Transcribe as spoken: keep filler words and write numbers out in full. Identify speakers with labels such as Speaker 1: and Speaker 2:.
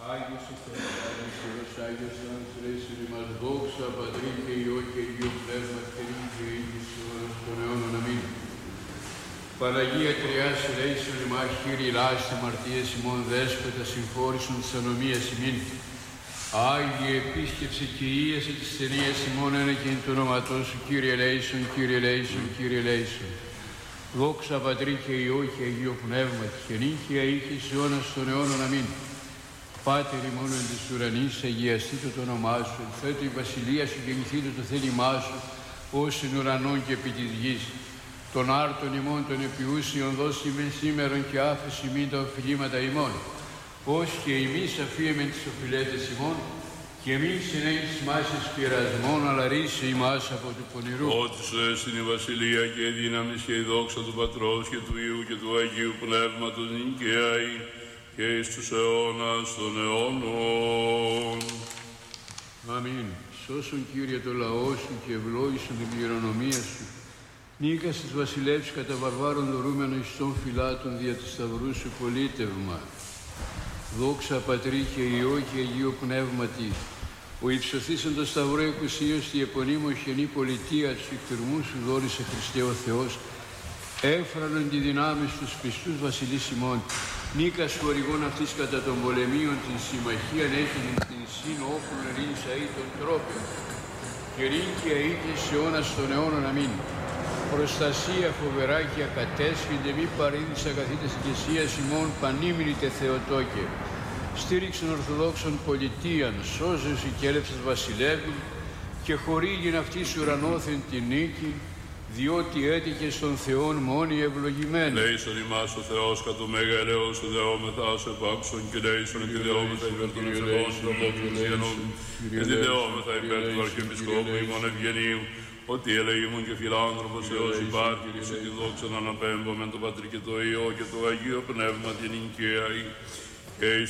Speaker 1: Άγιος ο Θεός, Άγιος Θεός, Άγιος Θεός, ρέσεις μας δόξα, Πατρί και Υιό και Υιό Πνεύμα και νύχη ήγης αιώνας των αιώνων. Αμήν. Παναγία Τριάς, ελέησον ημάς, Κύριε ελάστε μαρτίες ημών, δέσποτα συμφόρησον της ανομίας ημίν. Άγιε επίσκεψε και ίεσε της ταινίας ημών, ένα και εν το όνοματό σου, Κύριε ελέησον, Κύριε ελέησον, Κύριε ελέησον. Δόξα Πατρί και Υιό και Υιό Πνεύμα και νύχη ήγης αιώνας των αιώνων. Αμήν. Πάτερ ημών εν της ουρανής, αγιαστήτω το όνομά σου, ελθέτω η βασιλεία σου, γεννηθήτω το θέλημά σου, ως εν ουρανών και επί της γης. Των άρτων ημών των επιούσιων δώσει μεν σήμερον και άφεση μην τα οφειλήματα ημών. Ως και εμείς αφίεμεν τις οφειλέτες ημών, και εμείς συνέχεις μας εις πειρασμών, αλλά ρίσε ημάς από του πονηρού.
Speaker 2: Ότι σου έστειν η βασιλεία και η δύναμη και η δόξα του Πατρός και του Υιού και του Αγίου Πνεύματος νικαία και εις τους αιώνας των αιώνων.
Speaker 1: Αμήν. Σώσον Κύριε το λαό σου και ευλόγησον την κληρονομία σου. Νίκας της βασιλεύς κατά βαρβάρων δωρούμενο εις των φυλάτων δια του σταυρού σου πολίτευμα. Δόξα Πατρί και Υιό και Αγίου Πνεύματι, ο υψωθήσαν το σταυρό εκουσίως τη επωνύμως χενή πολιτεία του εκτιρμού σου δόρισε Χριστέ ο Θεός, έφρανον τη δυνάμει στους πιστούς βασιλείς ημών, νίκας χορηγών αυτής κατά των πολεμίων την συμμαχίαν έτεινη την σύν όπλων ερήνης αή των τρόπων, και ρίκαια οίκης αιώνας των αιώνων. Αμήν. Προστασία φοβερά και ακατέσχυνται, μη παρήδης αγαθήτες ηγεσίας ημών, πανήμνητε Θεοτόκε. Στήριξον Ορθοδόξων πολιτείαν, σώζεσαι και έλευσες βασιλεύει, και χορήγην αυτής ουρανόθεν τη νίκη, διότι έτυχε στον Θεόν μόνοι ευλογημένοι.
Speaker 2: Λέησον ημάς ο Θεός κατ' το μέγα ελαιός του δεόμεθα σε πάψον, και λέησον και δεόμεθα υπέρ των ευσεβών των απόψεων της Γενών, και τη δεόμεθα υπέρ του Αρχιεπισκόπου ημών Ευγενίου, ότι ελεήμων και φιλάνθρωπος Θεός υπάρχει, και σε τη δόξα να αναπέμπω με το Πατρί και το Υιό και το Αγίο Πνεύμα την νικαία και εις